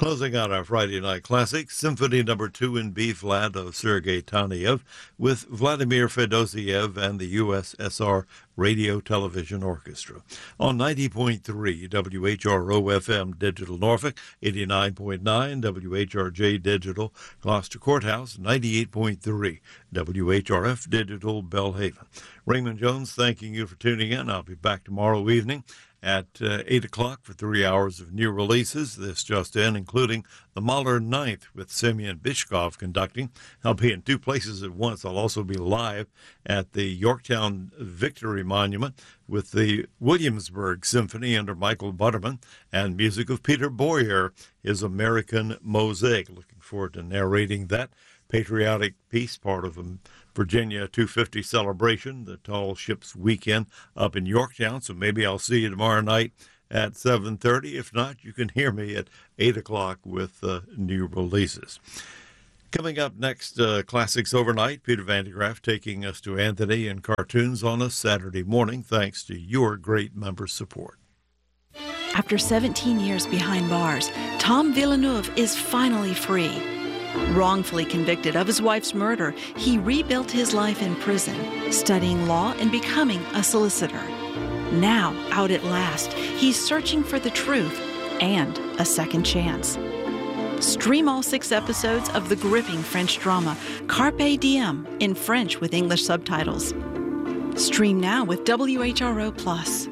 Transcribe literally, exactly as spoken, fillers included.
Closing out our Friday Night Classic, Symphony Number Two in B flat of Sergei Taneyev with Vladimir Fedosiev and the U S S R Radio Television Orchestra. On ninety point three W H R O F M Digital Norfolk, eighty-nine point nine W H R J Digital Gloucester Courthouse, ninety-eight point three W H R F Digital Belhaven. Raymond Jones thanking you for tuning in. I'll be back tomorrow evening at uh, eight o'clock for three hours of new releases. This just in, including the Mahler Ninth with Semyon Bishkov conducting. I'll be in two places at once. I'll also be live at the Yorktown Victory Monument with the Williamsburg Symphony under Michael Butterman and music of Peter Boyer, his American Mosaic. Looking forward to narrating that patriotic piece, part of a Virginia two fifty celebration, the Tall Ships Weekend up in Yorktown. So maybe I'll see you tomorrow night at seven thirty. If not, you can hear me at eight o'clock with uh, new releases. Coming up next, uh, Classics Overnight, Peter Van de Graaff taking us to Anthony and cartoons on a Saturday morning, thanks to your great member support. After seventeen years behind bars, Tom Villeneuve is finally free. Wrongfully convicted of his wife's murder, he rebuilt his life in prison, studying law and becoming a solicitor. Now, out at last, he's searching for the truth and a second chance. Stream all six episodes of the gripping French drama Carpe Diem in French with English subtitles. Stream now with W H R O Plus.